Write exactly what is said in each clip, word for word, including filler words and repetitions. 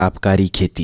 आबकारी खेती।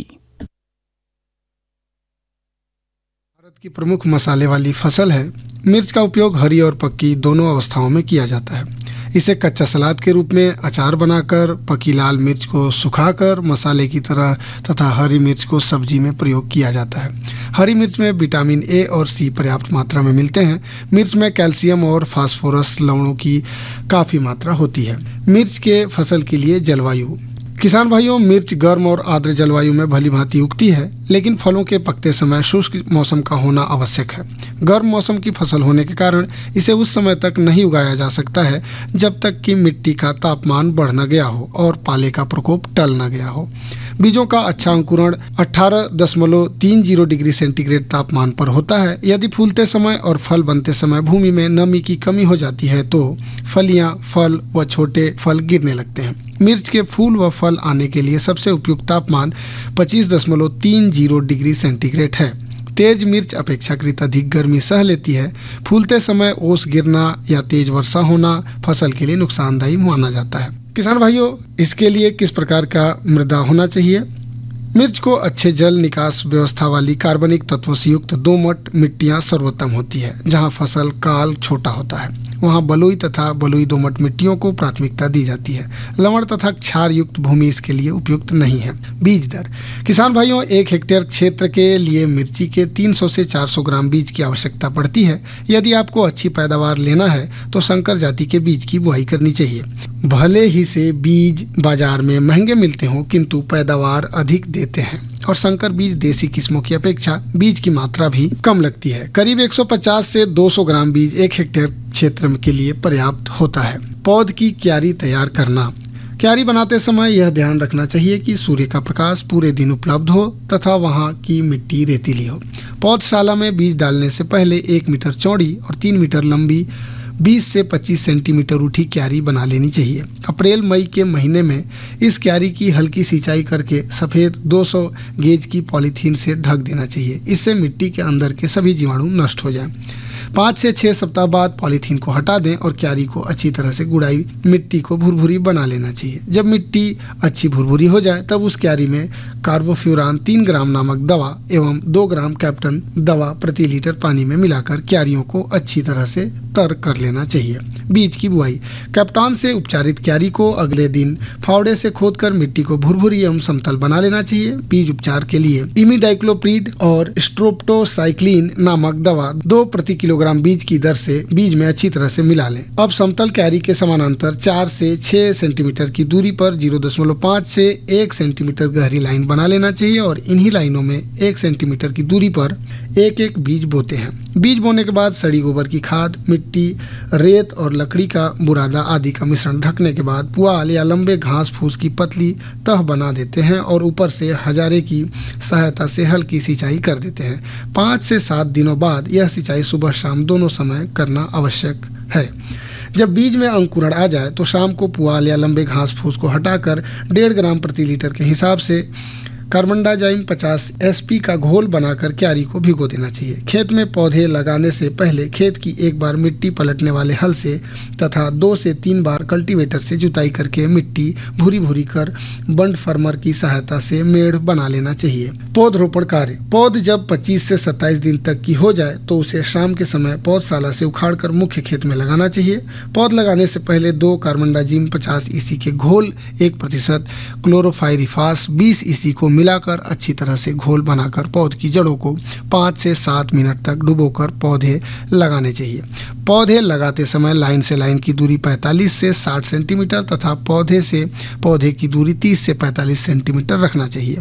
भारत की प्रमुख मसाले वाली फसल है। मिर्च का उपयोग हरी और पक्की दोनों अवस्थाओं में किया जाता है। इसे कच्चा सलाद के रूप में, अचार बनाकर, पकी लाल मिर्च को सुखाकर मसाले की तरह तथा हरी मिर्च को सब्जी में प्रयोग किया जाता है। हरी मिर्च में विटामिन ए और सी पर्याप्त मात्रा में मिलते हैं। मिर्च में कैल्शियम और फास्फोरस लवणों की काफ़ी मात्रा होती है। मिर्च के फसल के लिए जलवायु। किसान भाइयों, मिर्च गर्म और आर्द्र जलवायु में भली भांति उगती है, लेकिन फलों के पकते समय शुष्क मौसम का होना आवश्यक है। गर्म मौसम की फसल होने के कारण इसे उस समय तक नहीं उगाया जा सकता है जब तक कि मिट्टी का तापमान बढ़ न गया हो और पाले का प्रकोप टल न गया हो। बीजों का अच्छा अंकुरण अठारह दशमलव तीन जीरो डिग्री सेंटीग्रेड तापमान पर होता है। यदि फूलते समय और फल बनते समय भूमि में नमी की कमी हो जाती है तो फलियां, फल व छोटे फल गिरने लगते हैं। मिर्च के फूल व फल आने के लिए सबसे उपयुक्त तापमान पच्चीस दशमलव तीन जीरो डिग्री सेंटीग्रेड है। तेज मिर्च अपेक्षाकृत अधिक गर्मी सह लेती है। फूलते समय ओस गिरना या तेज वर्षा होना फसल के लिए नुकसानदायी माना जाता है। किसान भाइयों, इसके लिए किस प्रकार का मृदा होना चाहिए? मिर्च को अच्छे जल निकास व्यवस्था वाली कार्बनिक तत्वों से युक्त दोमट मिट्टियां सर्वोत्तम होती है। जहां फसल काल छोटा होता है वहां बलुई तथा बलुई दोमट मिट्टियों को प्राथमिकता दी जाती है। लवण तथा क्षार युक्त भूमि इसके लिए उपयुक्त नहीं है। बीज दर। किसान भाइयों, एक हेक्टेयर क्षेत्र के लिए मिर्ची के तीन सौ से चार सौ ग्राम बीज की आवश्यकता पड़ती है। यदि आपको अच्छी पैदावार लेना है तो संकर जाति के बीज की बुआई करनी चाहिए। भले ही से बीज बाजार में महंगे मिलते हों, किंतु पैदावार अधिक देते हैं और संकर बीज देसी किस्मों की अपेक्षा बीज की मात्रा भी कम लगती है। करीब एक सौ पचास से दो सौ ग्राम बीज एक हेक्टेयर क्षेत्र के लिए पर्याप्त होता है। पौध की क्यारी तैयार करना। क्यारी बनाते समय यह ध्यान रखना चाहिए कि सूर्य का प्रकाश पूरे दिन उपलब्ध हो तथा वहां की मिट्टी रेतीली हो। पौधशाला में बीज डालने से पहले एक मीटर चौड़ी और तीन मीटर लंबी बीस से पच्चीस सेंटीमीटर ऊंची क्यारी बना लेनी चाहिए। अप्रैल मई के महीने में इस क्यारी की हल्की सिंचाई करके सफ़ेद दो सौ गेज की पॉलीथीन से ढक देना चाहिए। इससे मिट्टी के अंदर के सभी जीवाणु नष्ट हो जाएं। पाँच से छः सप्ताह बाद पॉलीथीन को हटा दें और क्यारी को अच्छी तरह से गुड़ाई मिट्टी को भुरभुरी बना लेना चाहिए। जब मिट्टी अच्छी भुरभुरी हो जाए तब उस क्यारी में कार्बोफ्यूरान तीन ग्राम नामक दवा एवं दो ग्राम कैप्टन दवा प्रति लीटर पानी में मिलाकर क्यारियों को अच्छी तरह से तर कर लेना चाहिए। बीज की बुआई। कैप्टान से उपचारित क्यारी को अगले दिन फावड़े से खोदकर मिट्टी को भुरभुरी एवं समतल बना लेना चाहिए। बीज उपचार के लिए इमिडाइक्लोप्रिड और स्ट्रोप्टोसाइक्लिन नामक दवा दो प्रति किलोग्राम बीज की दर से बीज में अच्छी तरह से मिला लें। अब समतल क्यारी के समानांतर चार से छह सेंटीमीटर की दूरी पर जीरो दशमलव पाँच से एक सेंटीमीटर गहरी लाइन बना लेना चाहिए और इन्हीं लाइनों में एक सेंटीमीटर की दूरी पर एक एक बीज बोते हैं। बीज बोने के बाद सड़ी गोबर की खाद, मिट्टी, रेत और लकड़ी का बुरादा आदि का मिश्रण ढकने के बाद पुआल या लंबे घास फूस की पतली तह बना देते हैं और ऊपर से हजारे की सहायता से हल्की सिंचाई कर देते हैं। पाँच से सात दिनों बाद यह सिंचाई सुबह शाम दोनों समय करना आवश्यक है। जब बीज में अंकुरण आ जाए तो शाम को पुआल या लंबे घास फूस को हटाकर डेढ़ ग्राम प्रति लीटर के हिसाब से कार्बनडाइजाइम पचास एसपी का घोल बनाकर क्यारी को भिगो देना चाहिए। खेत में पौधे लगाने से पहले खेत की एक बार मिट्टी पलटने वाले हल से तथा दो से तीन बार कल्टीवेटर से जुताई करके मिट्टी भूरी भूरी कर बंड फार्मर की सहायता से मेड़ बना लेना चाहिए। पौधरोपण कार्य। पौध जब पच्चीस से सत्ताईस दिन तक की हो जाए तो उसे शाम के समय पौधशाला से उखाड़कर मुख्य खेत में लगाना चाहिए। पौध लगाने से पहले दो कार्बनडाइजिम पचास ईसी के घोल, एक प्रतिशत क्लोरोफाइरिफास बीस ईसी को मिलाकर अच्छी तरह से घोल बनाकर पौध की जड़ों को पाँच से सात मिनट तक डुबोकर पौधे लगाने चाहिए। पौधे लगाते समय लाइन से लाइन की दूरी पैंतालीस से साठ सेंटीमीटर तथा पौधे से पौधे की दूरी तीस से पैंतालीस सेंटीमीटर रखना चाहिए।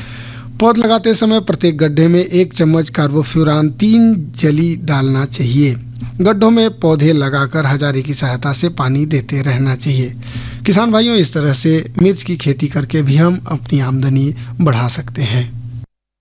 पौध लगाते समय प्रत्येक गड्ढे में एक चम्मच कार्बोफ्यूरान तीन जली डालना चाहिए। गड्ढों में पौधे लगाकर हजारे की सहायता से पानी देते रहना चाहिए। किसान भाइयों, इस तरह से मिर्च की खेती करके भी हम अपनी आमदनी बढ़ा सकते हैं।